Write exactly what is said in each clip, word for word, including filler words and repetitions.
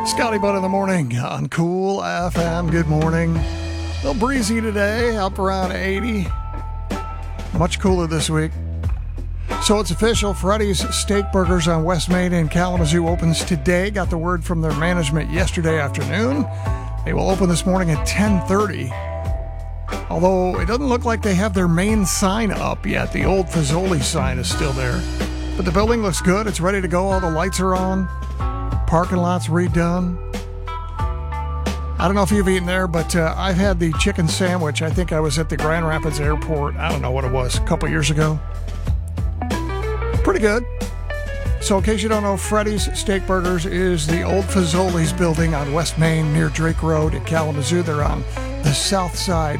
Scotty Butt in the morning on Cool F M. Good morning. A little breezy today, up around eighty. Much cooler this week. So it's official. Freddy's Steak Burgers on West Main in Kalamazoo opens today. Got the word from their management yesterday afternoon. They will open this morning at ten thirty. Although it doesn't look like they have their main sign up yet. The old Fazoli sign is still there. But the building looks good. It's ready to go. All the lights are on. Parking lot's redone. I don't know if you've eaten there, but uh, I've had the chicken sandwich. I think I was at the Grand Rapids Airport. I don't know what it was, a couple years ago. Pretty good. So in case you don't know, Freddy's Steak Burgers is the old Fazoli's building on West Main near Drake Road in Kalamazoo. They're on the south side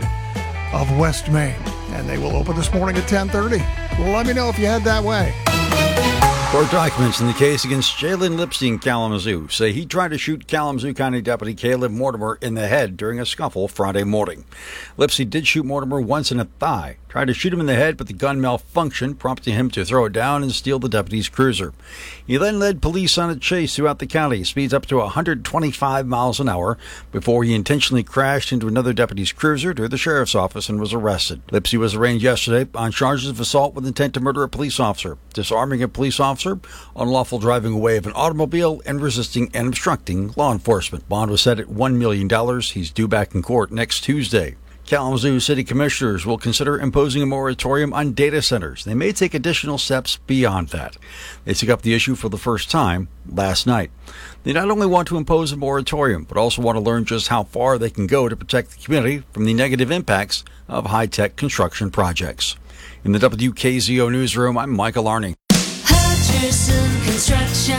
of West Main. And they will open this morning at ten thirty. Let me know if you head that way. Court documents in the case against Jalen Lipsy in Kalamazoo say he tried to shoot Kalamazoo County Deputy Caleb Mortimer in the head during a scuffle Friday morning. Lipsy did shoot Mortimer once in the thigh, tried to shoot him in the head, but the gun malfunctioned, prompting him to throw it down and steal the deputy's cruiser. He then led police on a chase throughout the county, speeds up to one hundred twenty-five miles an hour, before he intentionally crashed into another deputy's cruiser near the sheriff's office and was arrested. Lipsy was arraigned yesterday on charges of assault with intent to murder a police officer, disarming a police officer, unlawful driving away of an automobile, and resisting and obstructing law enforcement. Bond was set at one million dollars. He's due back in court next Tuesday. Kalamazoo City Commissioners will consider imposing a moratorium on data centers. They may take additional steps beyond that. They took up the issue for the first time last night. They not only want to impose a moratorium, but also want to learn just how far they can go to protect the community from the negative impacts of high-tech construction projects. In the W K Z O newsroom, I'm Michael Arning. Hutcherson Construction,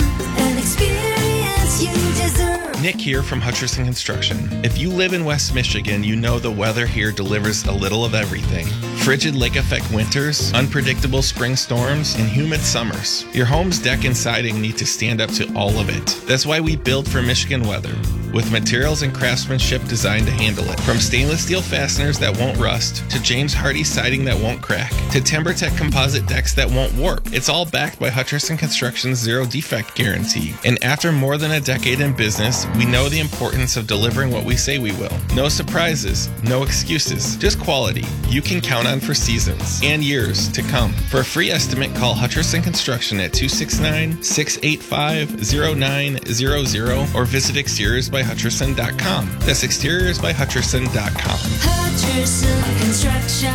an experience you deserve. Nick here from Hutcherson Construction. If you live in West Michigan, you know the weather here delivers a little of everything. Frigid lake effect winters, unpredictable spring storms, and humid summers. Your home's deck and siding need to stand up to all of it. That's why we build for Michigan weather, with materials and craftsmanship designed to handle it. From stainless steel fasteners that won't rust, to James Hardie siding that won't crack, to TimberTech composite decks that won't warp. It's all backed by Hutcherson Construction's zero defect guarantee. And after more than a decade in business, we know the importance of delivering what we say we will. No surprises, no excuses, just quality you can count on for seasons and years to come. For a free estimate, call Hutcherson Construction at two six nine, six eight five, zero nine zero zero or visit exteriors by hutcherson dot com. That's exteriors by hutcherson dot com. Hutcherson Construction,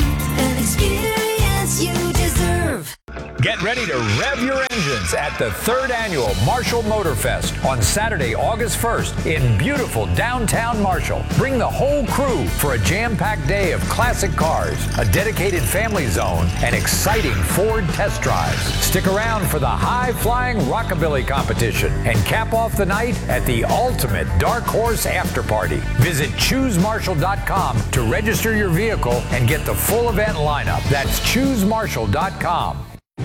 an experience you deserve. Get ready to rev your engines at the third annual Marshall Motor Fest on Saturday, August first in beautiful downtown Marshall. Bring the whole crew for a jam-packed day of classic cars, a dedicated family zone, and exciting Ford test drives. Stick around for the high-flying rockabilly competition and cap off the night at the ultimate Dark Horse After Party. Visit choose marshall dot com to register your vehicle and get the full event lineup. That's choose marshall dot com.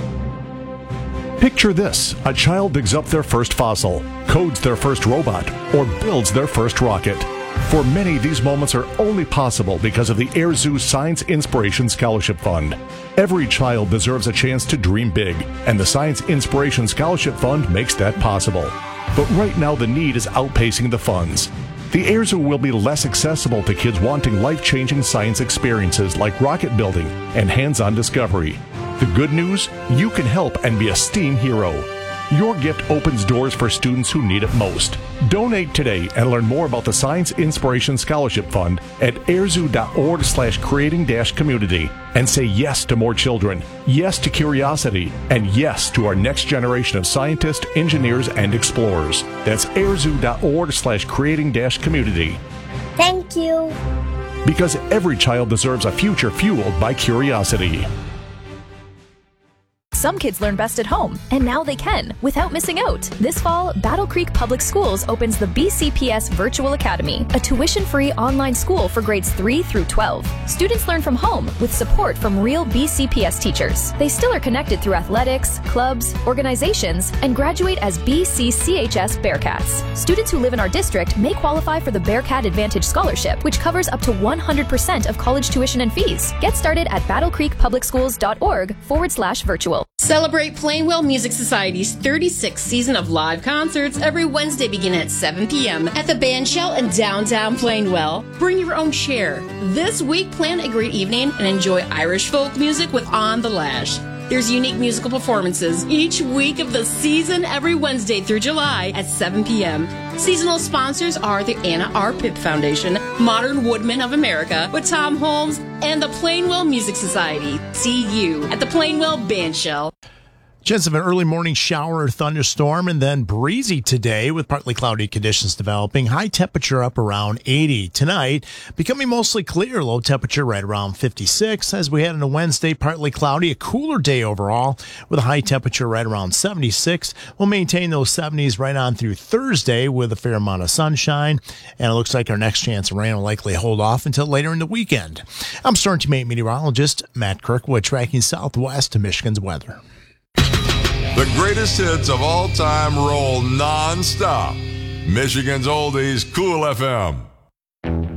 Picture this. A child digs up their first fossil, codes their first robot, or builds their first rocket. For many, these moments are only possible because of the Air Zoo Science Inspiration Scholarship Fund. Every child deserves a chance to dream big, and the Science Inspiration Scholarship Fund makes that possible. But right now, the need is outpacing the funds. The Air Zoo will be less accessible to kids wanting life-changing science experiences like rocket building and hands-on discovery. The good news? You can help and be a STEAM hero. Your gift opens doors for students who need it most. Donate today and learn more about the Science Inspiration Scholarship Fund at airzoo.org slash creating dash community and say yes to more children, yes to curiosity, and yes to our next generation of scientists, engineers, and explorers. That's airzoo.org slash creating dash community. Thank you. Because every child deserves a future fueled by curiosity. Some kids learn best at home, and now they can, without missing out. This fall, Battle Creek Public Schools opens the B C P S Virtual Academy, a tuition-free online school for grades three through twelve. Students learn from home with support from real B C P S teachers. They still are connected through athletics, clubs, organizations, and graduate as B C C H S Bearcats. Students who live in our district may qualify for the Bearcat Advantage Scholarship, which covers up to one hundred percent of college tuition and fees. Get started at battlecreekpublicschools.org forward slash virtual. Celebrate Plainwell Music Society's thirty-sixth season of live concerts every Wednesday beginning at seven p.m. at the Bandshell in downtown Plainwell. Bring your own chair. This week, plan a great evening and enjoy Irish folk music with On the Lash. There's unique musical performances each week of the season every Wednesday through July at seven p.m. Seasonal sponsors are the Anna R. Pipp Foundation, Modern Woodmen of America with Tom Holmes, and the Plainwell Music Society. See you at the Plainwell Bandshell. Chance of an early morning shower or thunderstorm, and then breezy today with partly cloudy conditions developing. High temperature up around eighty. Tonight, becoming mostly clear. Low temperature right around fifty-six. As we head into Wednesday, partly cloudy. A cooler day overall with a high temperature right around seventy-six. We'll maintain those seventies right on through Thursday with a fair amount of sunshine. And it looks like our next chance of rain will likely hold off until later in the weekend. I'm Storm Team eight meteorologist Matt Kirkwood, tracking southwest to Michigan's weather. The greatest hits of all time roll non-stop. Michigan's Oldies, Cool F M.